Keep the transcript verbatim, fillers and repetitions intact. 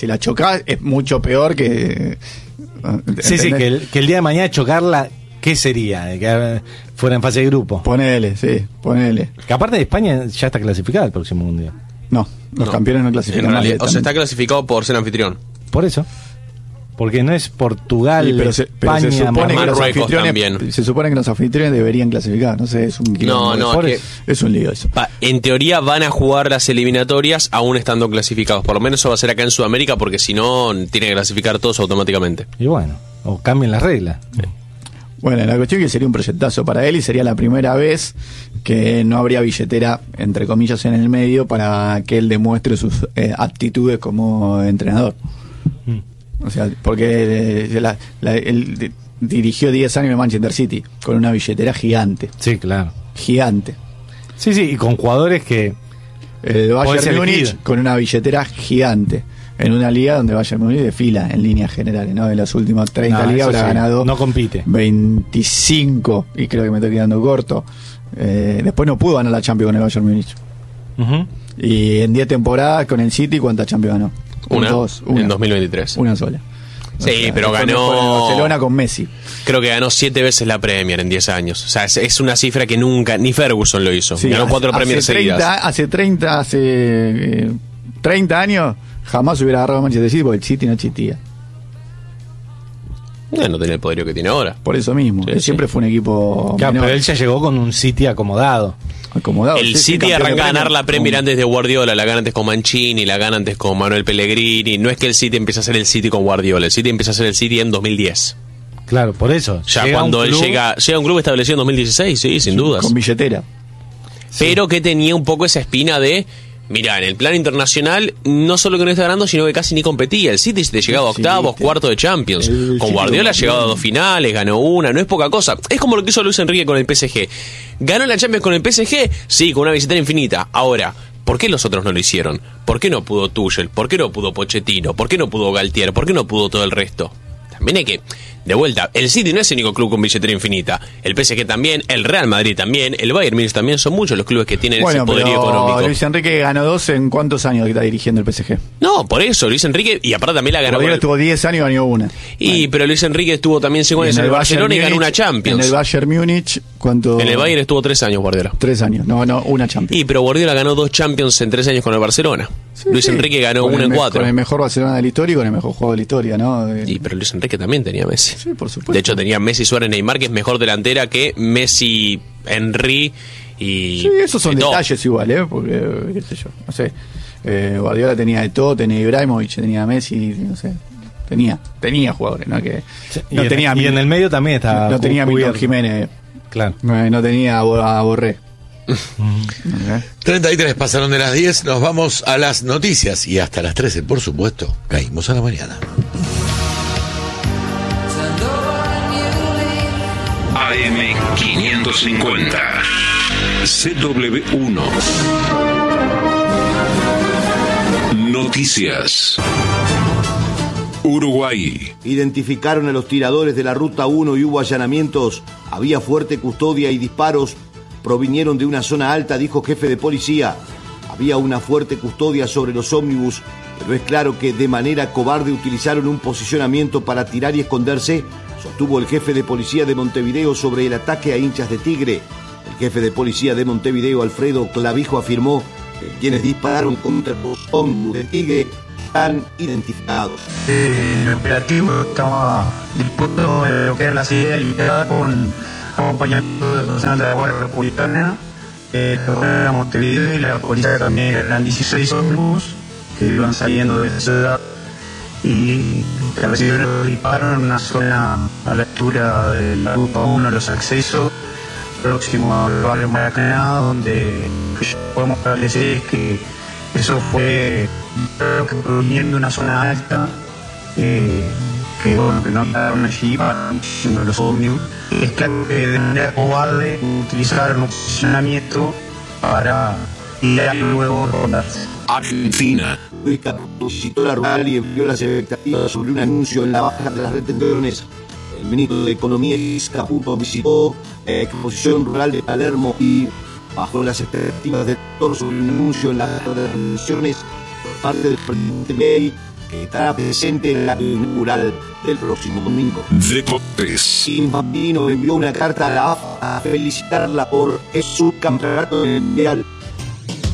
si la chocás es mucho peor que... Sí, sí, que el, que el día de mañana chocarla, ¿qué sería? Que fuera en fase de grupo. Ponele, sí, ponele. Que aparte de España ya está clasificada el próximo mundial. No, los no. campeones no clasifican. En realidad, más, o sea, está clasificado por ser anfitrión. Por eso. Porque no es Portugal, sí, pero se, pero España, se supone que los Marruecos anfitriones, también. se supone que los anfitriones deberían clasificar, no sé, es un No, no, es, que, es un lío eso. Pa, en teoría van a jugar las eliminatorias aún estando clasificados, por lo menos eso va a ser acá en Sudamérica, porque si no tienen que clasificar todos automáticamente. Y bueno, o cambien las reglas. Sí. Bueno, la cuestión es que sería un proyectazo para él y sería la primera vez que no habría billetera, entre comillas, en el medio para que él demuestre sus eh, aptitudes como entrenador. Mm. O sea, porque eh, la, la, él de, dirigió diez años en Manchester City con una billetera gigante. Sí, claro. Gigante. Sí, sí, y con jugadores que... El Bayern Múnich con una billetera gigante. En una liga donde Bayern Múnich desfila en líneas generales, ¿no? De las últimas treinta no, ligas habrá sí, ganado no compite. veinticinco y creo que me estoy quedando corto. Eh, después no pudo ganar la Champions con el Bayern Múnich. Uh-huh. Y en diez temporadas con el City, ¿cuántas Champions ganó? Una, dos, una, en dos mil veintitrés. Una sola. O sí, sea, pero ganó Barcelona con Messi. Creo que ganó siete veces la Premier en diez años. O sea, es, es una cifra que nunca, ni Ferguson lo hizo. Sí, ganó cuatro Premier seguidas. Hace treinta, hace eh, treinta años jamás hubiera agarrado a Manchester City porque el City no existía. No, no tenía el poderío que tiene ahora. Por eso mismo. Sí, él sí. Siempre fue un equipo. Claro, menor. Pero él ya llegó con un City acomodado. Acomodado. El sí, City sí, arranca a ganar la Premier con... antes de Guardiola, la gana antes con Mancini, la gana antes con Manuel Pellegrini. No es que el City empieza a ser el City con Guardiola, el City empieza a ser el City en dos mil diez. Claro, por eso. Ya cuando él club... llega, llega un club establecido en dos mil dieciséis, sí, sin sí, dudas. Con billetera. Pero sí. Que tenía un poco esa espina de, mirá, en el plan internacional, no solo que no está ganando, sino que casi ni competía. El City se ha llegado a octavos, sí, cuartos de Champions. El con Guardiola ha llegado a dos finales, ganó una, no es poca cosa. Es como lo que hizo Luis Enrique con el P S G. ¿Ganó la Champions con el P S G? Sí, con una billetera infinita. Ahora, ¿por qué los otros no lo hicieron? ¿Por qué no pudo Tuchel? ¿Por qué no pudo Pochettino? ¿Por qué no pudo Galtier? ¿Por qué no pudo todo el resto? También hay que... De vuelta, el City no es el único club con billetera infinita. El P S G también, el Real Madrid también, el Bayern Múnich también, son muchos los clubes que tienen bueno, ese poderío económico. Luis Enrique ganó dos en cuántos años que está dirigiendo el P S G. No, por eso, Luis Enrique, y aparte también la ganó. Guardiola estuvo diez años y ganó una. Y bueno. Pero Luis Enrique estuvo también cinco años en el, el Barcelona Múnich, y ganó una Champions. En el Bayern Múnich, ¿cuánto? En el Bayern estuvo tres años Guardiola. Tres años, no, no, una Champions. Y pero Guardiola ganó dos Champions en tres años con el Barcelona. Sí, Luis sí. Enrique ganó con una en cuatro. Con el mejor Barcelona de la historia y con el mejor juego de la historia, ¿no? Y pero Luis Enrique también tenía Messi. Sí, por supuesto. De hecho tenía Messi, Suárez, Neymar, que es mejor delantera que Messi, Henry y... Sí, esos son detalles todo. Igual, ¿eh? Porque, qué sé yo, no sé. Eh, Guardiola tenía de todo, tenía Ibrahimovic, tenía Messi, no sé. Tenía, tenía jugadores, ¿no? Que y, no en, tenía y en el medio también estaba... No tenía a Milton Jiménez. Claro. No, no tenía a Borré. treinta y tres pasaron de las diez, nos vamos a las noticias y hasta las trece, por supuesto, caímos a la mañana. A M quinientos cincuenta C W uno Noticias. Uruguay. Identificaron a los tiradores de la Ruta uno y hubo allanamientos. Había fuerte custodia y disparos provinieron de una zona alta, dijo jefe de policía. Había una fuerte custodia sobre los ómnibus, pero es claro que de manera cobarde utilizaron un posicionamiento para tirar y esconderse, sostuvo el jefe de policía de Montevideo sobre el ataque a hinchas de Tigre. El jefe de policía de Montevideo, Alfredo Clavijo, afirmó que quienes dispararon contra los ómnibus de Tigre están identificados. El operativo estaba dispuesto a bloquear la ciudad limitada con acompañamiento de personal de la Guardia Republicana, eh, la Montevideo y la policía también. Eran dieciséis ómnibus que iban saliendo de esa ciudad y que recibieron disparo en una zona a la altura de la Ruta uno, los accesos próximo al barrio Maracaná, donde podemos establecer que eso fue que proveniendo de una zona alta, eh, que bueno, que no quedaron allí para los ómnibus. Es claro que de manera cobarde utilizaron un posicionamiento para tirar y luego rondarse. Argentina. Luis Caputo visitó la rural y envió las expectativas sobre un anuncio en la baja de las retenciones. El ministro de Economía, Luis Caputo, visitó la exposición rural de Palermo y bajó las expectativas del sector sobre un anuncio en la baja de las retenciones por parte del presidente Milei que estará presente en la inaugural del próximo domingo. Deportes. Infantino envió una carta a la A F A a felicitarla por el subcampeonato mundial